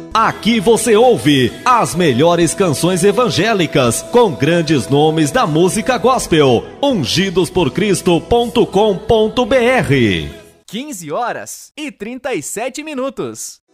Aqui você ouve as melhores canções evangélicas com grandes nomes da música gospel. Ungidosporcristo.com.br. 15 horas e 37 minutos.